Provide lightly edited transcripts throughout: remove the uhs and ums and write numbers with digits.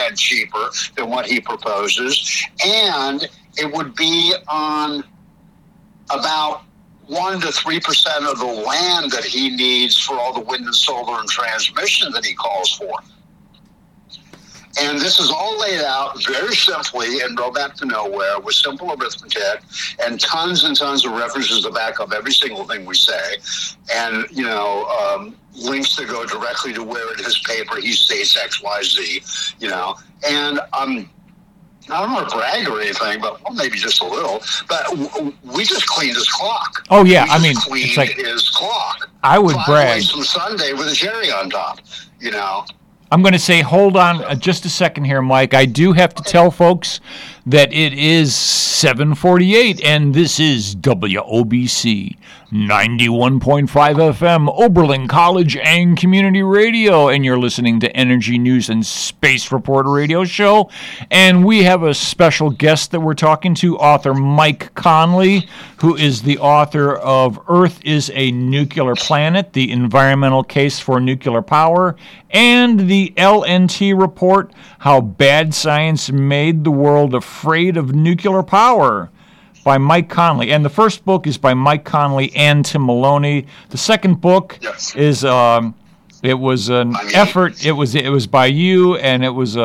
percent cheaper than what he proposes, and it would be on about 1 to 3% of the land that he needs for all the wind and solar and transmission that he calls for. And this is all laid out very simply in Roadmap to Nowhere with simple arithmetic and tons of references to back up every single thing we say. And, links that go directly to where in his paper he states X, Y, Z, And I don't want to brag or anything, but maybe just a little. But we just cleaned his clock. Oh, yeah. Cleaned his clock. I would brag. Some Sunday with a cherry on top, I'm going to say, hold on just a second here, Mike. I do have to tell folks that it is 7:48, and this is WOBC 91.5 FM, Oberlin College and Community Radio, and you're listening to Energy News and Space Report Radio Show. And we have a special guest that we're talking to, author Mike Conley, who is the author of Earth is a Nuclear Planet, The Environmental Case for Nuclear Power, and the LNT Report, How Bad Science Made the World Afraid of Nuclear Power, by Mike Conley. And the first book is by Mike Conley and Tim Maloney. The second book is it was an effort. It was by you, and it was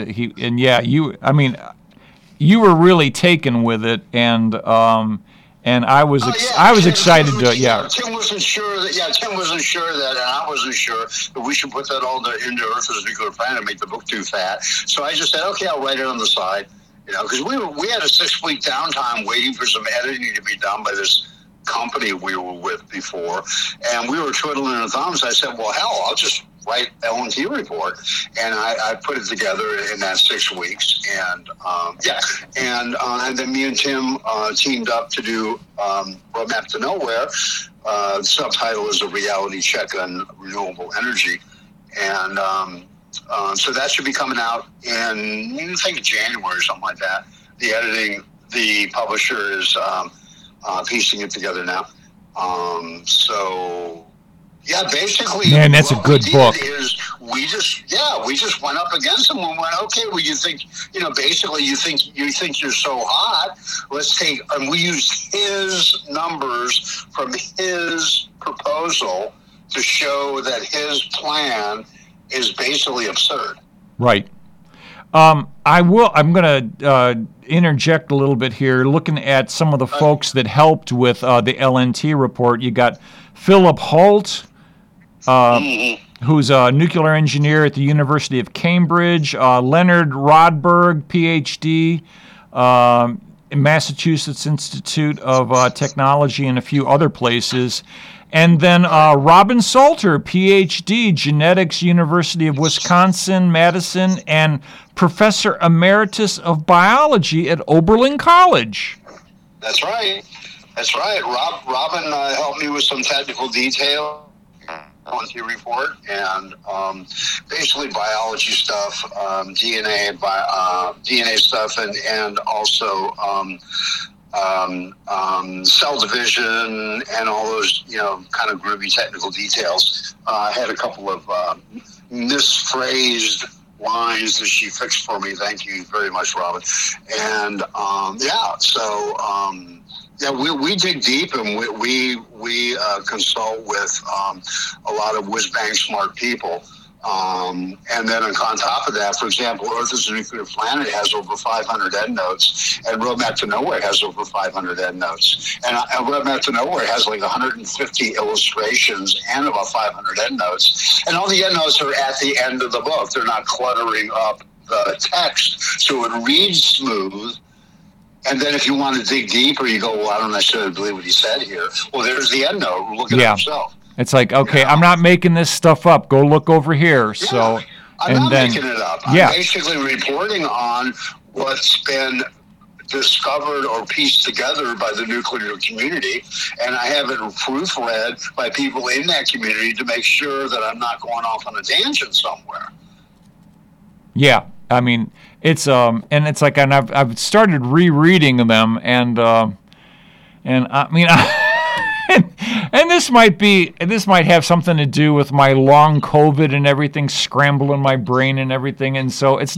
you were really taken with it, and I was excited to Tim wasn't sure that, and I wasn't sure that we should put that all into Earth as a Nuclear Planet and make the book too fat. So I just said, okay, I'll write it on the side. Because we had a 6-week downtime waiting for some editing to be done by this company we were with before, and we were twiddling our thumbs. I said, well, hell, I'll just write LNT Report, and I put it together in that 6 weeks, and then me and Tim teamed up to do Roadmap to Nowhere. The subtitle is A Reality Check on Renewable Energy, and so that should be coming out in, I think, January or something like that. The publisher is piecing it together now. Basically, man, that's a good book. We just went up against them and went, okay, well, you think, basically you think you're so hot. Let's take, and we used his numbers from his proposal to show that his plan is basically absurd. Right. I'm going to interject a little bit here. Looking at some of the folks that helped with the LNT report, you got Philip Holt, who's a nuclear engineer at the University of Cambridge, Leonard Rodberg, Ph.D., Massachusetts Institute of Technology, and a few other places. And then Robin Salter, Ph.D., Genetics, University of Wisconsin, Madison, and Professor Emeritus of Biology at Oberlin College. That's right. Robin helped me with some technical detail on the report, and basically biology stuff, DNA stuff, and also cell division and all those, kind of groovy technical details. I had a couple of misphrased lines that she fixed for me. Thank you very much, Robin. And we dig deep, and we consult with a lot of whiz-bang smart people. And then on top of that, for example, Earth is a Nuclear Planet has over 500 endnotes, and Roadmap to Nowhere has over 500 endnotes. And Roadmap to Nowhere has like 150 illustrations and about 500 endnotes. And all the endnotes are at the end of the book. They're not cluttering up the text, so it reads smooth. And then if you want to dig deeper, you go, well, I don't necessarily believe what he said here. Well, there's the endnote. Look at it yourself. It's like, okay, I'm not making this stuff up. Go look over here. Yeah, so, I'm not making it up. I'm basically reporting on what's been discovered or pieced together by the nuclear community, and I have it proofread by people in that community to make sure that I'm not going off on a tangent somewhere. Yeah, I mean, it's and it's like, and I've started rereading them, and I mean. And this might have something to do with my long COVID and everything scrambling my brain and everything, and so it's